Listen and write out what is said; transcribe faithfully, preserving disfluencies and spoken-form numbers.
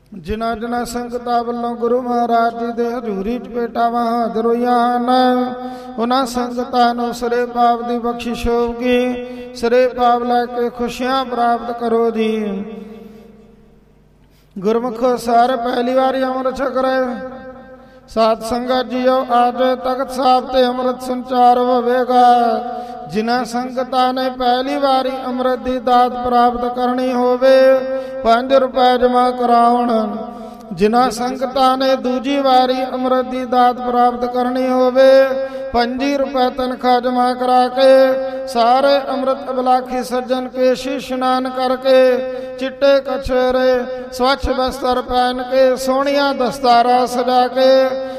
ਜਿਨ੍ਹਾਂ ਜਿਨ੍ਹਾਂ ਸੰਗਤਾਂ ਵੱਲੋਂ ਗੁਰੂ ਮਹਾਰਾਜ ਜੀ ਦੇ ਹਜ਼ੂਰੀ 'ਚ ਭੇਟਾਵਾਂ ਹਾਜ਼ਰ ਹੋਈਆਂ ਹਨ, ਉਹਨਾਂ ਸੰਗਤਾਂ ਨੂੰ ਸਿਰੇ ਪਾਪ ਦੀ ਬਖਸ਼ਿਸ਼ ਹੋਊਗੀ। ਸਿਰੇ ਪਾਪ ਲੈ ਕੇ ਖੁਸ਼ੀਆਂ ਪ੍ਰਾਪਤ ਕਰੋ ਜੀ। ਗੁਰਮੁਖੋ ਸਾਰੇ ਪਹਿਲੀ ਵਾਰੀ ਅੰਮ੍ਰਿਤ ਛਕ ਰਹੇ ਸਾਧ ਸੰਗਤ ਜੀਓ, ਅੱਜ ਤਖਤ ਸਾਹਿਬ ਤੇ ਅੰਮ੍ਰਿਤ ਸੰਚਾਰ ਹੋਵੇਗਾ। ਜਿਨ੍ਹਾਂ ਸੰਗਤਾਂ ਨੇ ਪਹਿਲੀ ਵਾਰੀ ਅੰਮ੍ਰਿਤ ਦੀ ਦਾਤ ਪ੍ਰਾਪਤ ਕਰਨੀ ਹੋਵੇ, ਪੰਜ ਰੁਪਏ ਜਮ੍ਹਾਂ ਕਰਾਉਣ। ਜਿਨ੍ਹਾਂ ਸੰਗਤਾਂ ਨੇ ਦੂਜੀ ਵਾਰੀ ਅੰਮ੍ਰਿਤ ਦੀ ਦਾਤ ਪ੍ਰਾਪਤ ਕਰਨੀ ਹੋਵੇ, ਪੰਜੀ ਰੁਪਏ ਤਨਖਾਹ ਜਮ੍ਹਾਂ ਕਰਾ ਕੇ ਸਾਰੇ ਅੰਮ੍ਰਿਤ ਅਬਲਾਖੀ ਸੱਜਣ ਕੇਸ਼ੀ ਇਸ਼ਨਾਨ ਕਰਕੇ ਚਿੱਟੇ ਕਛੇਰੇ ਸਵੱਛ ਬਸਤਰ ਪਹਿਨ ਕੇ ਸੋਹਣੀਆਂ ਦਸਤਾਰਾਂ ਸਜਾ ਕੇ